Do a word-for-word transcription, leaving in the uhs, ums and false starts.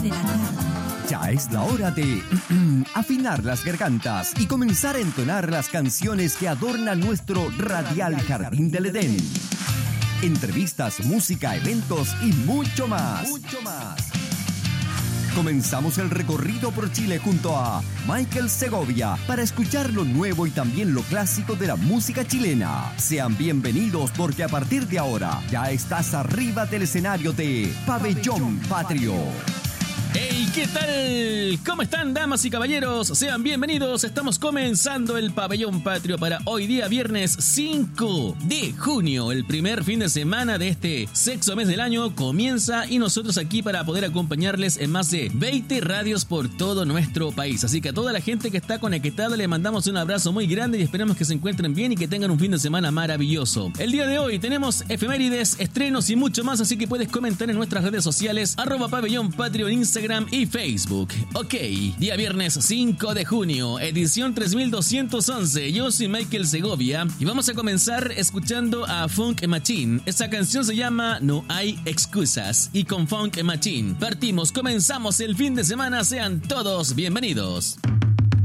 de la tarde. Ya es la hora de afinar las gargantas y comenzar a entonar las canciones que adornan nuestro radial Jardín del Edén. Entrevistas, música, eventos y mucho más. Mucho más. Comenzamos el recorrido por Chile junto a Michael Segovia para escuchar lo nuevo y también lo clásico de la música chilena. Sean bienvenidos porque a partir de ahora ya estás arriba del escenario de Pabellón Patrio. ¡Hey! ¿Qué tal? ¿Cómo están, damas y caballeros? Sean bienvenidos. Estamos comenzando el Pabellón Patrio para hoy día viernes cinco de junio. El primer fin de semana de este sexto mes del año comienza y nosotros aquí para poder acompañarles en más de veinte radios por todo nuestro país. Así que a toda la gente que está conectada le mandamos un abrazo muy grande y esperamos que se encuentren bien y que tengan un fin de semana maravilloso. El día de hoy tenemos efemérides, estrenos y mucho más, así que puedes comentar en nuestras redes sociales arroba Pabellón Patrio en Instagram y Facebook. Ok, día viernes cinco de junio, edición tres mil doscientos once. Yo soy Michael Segovia y vamos a comenzar escuchando a Funk Machine. Esta canción se llama No hay excusas y con Funk Machine partimos, comenzamos el fin de semana. Sean todos bienvenidos.